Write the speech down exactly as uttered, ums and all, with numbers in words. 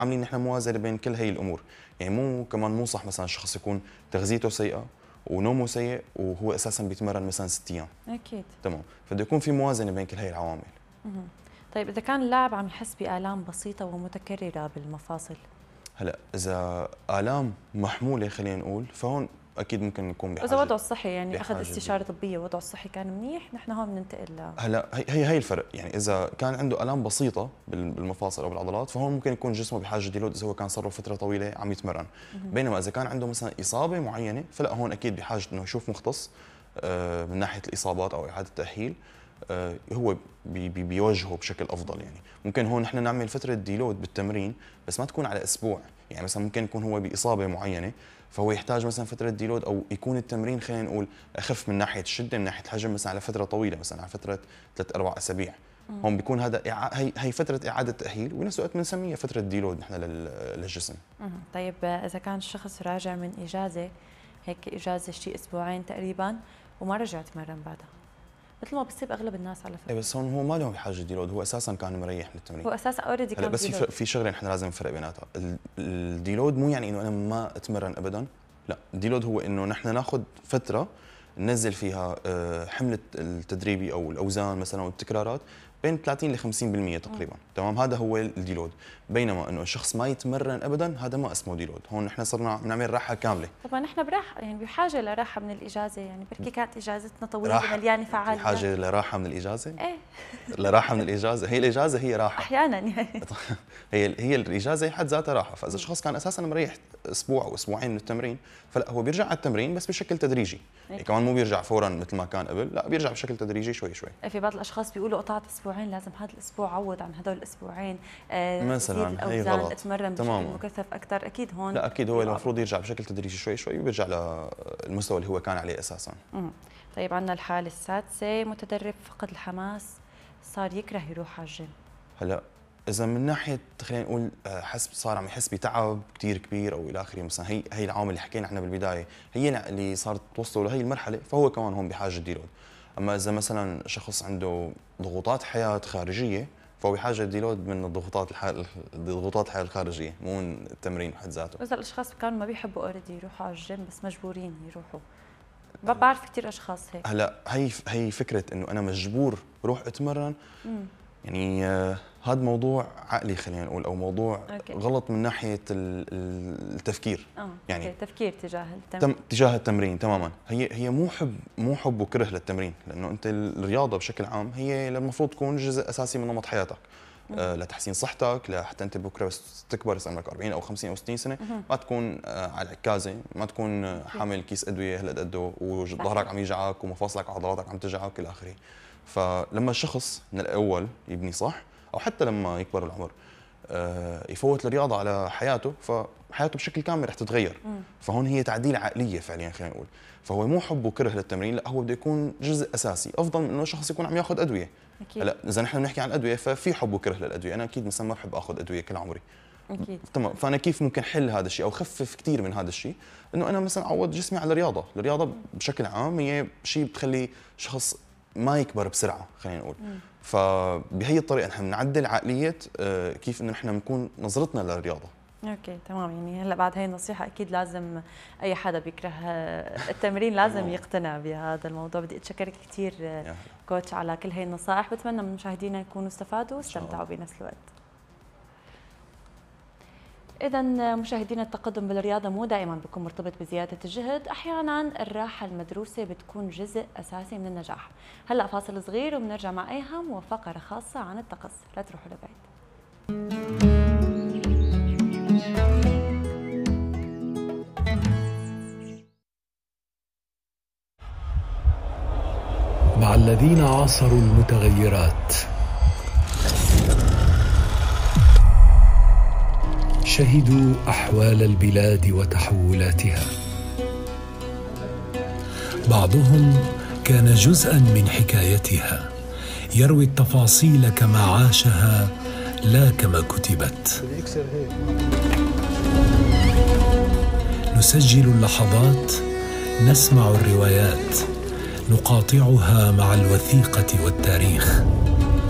عاملين نحن موازنه بين كل هي الامور، يعني مو كمان مو صح مثلا شخص يكون تغذيته سيئه ونومه سيء وهو اساسا بيتمرن مثلا ست ايام. اكيد تمام، فبده يكون في موازنه بين كل هي العوامل. مه. طيب اذا كان اللاعب عم يحس بالام بسيطه ومتكرره بالمفاصل، هلا اذا الام محموله خلينا نقول فهون اكيد ممكن نكون بحاجه. اذا وضعه الصحي يعني اخذ استشاره طبيه ووضعه الصحي كان منيح، نحن هون بننتقل ل هلا هي هي هي الفرق، يعني اذا كان عنده الام بسيطه بالمفاصل او بالعضلات فهون ممكن يكون جسمه بحاجه ديلود اذا هو كان صار له فتره طويله عم يتمرن. بينما اذا كان عنده مثلا اصابه معينه فلا هون اكيد بحاجه انه يشوف مختص من ناحيه الاصابات او اعاده التاهيل، هو بي بي بيوجهه بشكل افضل. يعني ممكن هون نحن نعمل فتره ديلود بالتمرين بس ما تكون على اسبوع، يعني مثلا ممكن يكون هو باصابه معينه فهو يحتاج مثلا فتره ديلود او يكون التمرين خلينا نقول اخف من ناحيه الشده من ناحيه الحجم مثلا على فتره طويله مثلا على فتره ثلاث اربع اسابيع. هون بيكون هذا هي هي فتره اعاده تاهيل وبنفس الوقت بنسميها فتره ديلود نحن للجسم. طيب اذا كان الشخص راجع من اجازه هيك اجازه شيء اسبوعين تقريبا وما رجع يتمرن بعدها مثل ما بصير اغلب الناس على فكره. ايه بس هون هو ما له بحاجه ديلود، هو اساسا كان مريح من التمرين. هو اساسا اوريدي كان بس في في شغله نحن لازم نفرق بيناتها، الديلود مو يعني انه انا ما اتمرن ابدا، لا، الديلود هو انه نحن ناخذ فتره ننزل فيها حمل التدريبي او الاوزان مثلا والتكرارات بين ثلاثين ل خمسين بالمئة تقريبا. تمام، هذا هو الديلود. بينما انه الشخص ما يتمرن ابدا هذا ما اسمه ديلود، هون نحن صرنا بنعمل راحه كامله. طبعا نحن براحه يعني بحاجه لراحه من الاجازه، يعني بركي كانت اجازتنا طويله مليانه فعاليات. بحاجه لراحه من الاجازه؟ ايه لراحه من الاجازه، هي الاجازه هي راحه احيانا يعني هي هي الاجازه حد ذاتها راحه. فاذا الشخص كان اساسا مريح اسبوع او اسبوعين من التمرين فلا هو بيرجع على التمرين بس بشكل تدريجي، يعني كمان مو بيرجع فورا مثل ما كان قبل، لا بيرجع بشكل تدريجي شوي شوي. في بعض الاشخاص بيقولوا قطعت اسبوعين لازم هذا الاسبوع عوض عن هدول الاسبوعين آه مثلا، هي غلط اتمرن بشكل مكثف اكثر. اكيد هون لا اكيد هو المفروض يرجع بشكل تدريجي شوي شوي ويرجع للمستوى اللي هو كان عليه اساسا. امم طيب عندنا الحاله السادسه، متدرب فقد الحماس صار يكره يروح على الجيم. هلا اذا من ناحيه خلينا نقول حس صار عم يحس بتعب كثير كبير او الى اخره مثلا، هي هي العوامل اللي حكينا عنها بالبدايه هي اللي صارت توصله لهي المرحله فهو كمان هون بحاجه ديلود. اما اذا مثلا شخص عنده ضغوطات حياه خارجيه فهو بحاجه ديلود من الضغوطات الحياه ضغوطات الحياه الخارجيه مو من التمرين بحد ذاته. اذا الاشخاص كانوا ما بيحبوا اوريدي يروحوا على الجيم بس مجبورين يروحوا، ما بعرف كثير اشخاص هيك. هلا هي هي فكره انه انا مجبور روح اتمرن، مم. يعني آه هذا موضوع عقلي خلينا نقول او موضوع أوكي. غلط من ناحيه التفكير. اه يعني أوكي. تفكير تجاه التمرين. تجاه التمرين تماما. هي هي مو حب مو حب وكره للتمرين، لانه انت الرياضه بشكل عام هي المفروض تكون جزء اساسي من نمط حياتك. آه لتحسين صحتك، لحتى انت بكره بس تكبر يصير عمرك أربعين او خمسين او ستين سنه مم. ما تكون آه على العكازه، ما تكون آه حامل كيس ادويه هلا قده وظهرك عم يجعك ومفاصلك وعضلاتك عم تجعك الى اخره. فلما الشخص من الاول يبني صح او حتى لما يكبر العمر آه يفوت الرياضه على حياته فحياته بشكل كامل رح تتغير. مم. فهون هي تعديل عقليه فعليا خلينا نقول. فهو مو حب وكره للتمرين، لا هو بده يكون جزء اساسي افضل من انه شخص يكون عم ياخذ ادويه. هلا اذا نحن بنحكي عن الادويه ففي حب وكره للادويه، انا اكيد مثلا ما بحب اخذ ادويه كل عمري. اكيد تمام، فانا كيف ممكن حل هذا الشيء او خفف كثير من هذا الشيء؟ انه انا مثلا اعود جسمي على الرياضه، الرياضه بشكل عام هي شيء بتخلي شخص ما يكبر بسرعه خلينا نقول. مم. فبهي الطريقه نحن بنعدل عقليه كيف انه نحن بنكون نظرتنا للرياضه. اوكي تمام، يعني هلا بعد هي النصيحه اكيد لازم اي حدا بيكره التمرين لازم يقتنع بهذا الموضوع. بدي اتشكرك كثير كوتش على كل هي النصائح، بتمنى من مشاهدينا يكونوا استفادوا واستمتعوا بنفس الوقت. إذا مشاهدينا، التقدم بالرياضة مو دائما بيكون مرتبط بزيادة الجهد، أحيانا الراحة المدروسة بتكون جزء أساسي من النجاح. هلا فاصل صغير وبنرجع مع أيهم وفقرة خاصة عن الطقس، لا تروحوا لبعيد. مع الذين عاصروا المتغيرات شهدوا أحوال البلاد وتحولاتها. بعضهم كان جزءاً من حكايتها، يروي التفاصيل كما عاشها لا كما كتبت. نسجل اللحظات، نسمع الروايات، نقاطعها مع الوثيقة والتاريخ.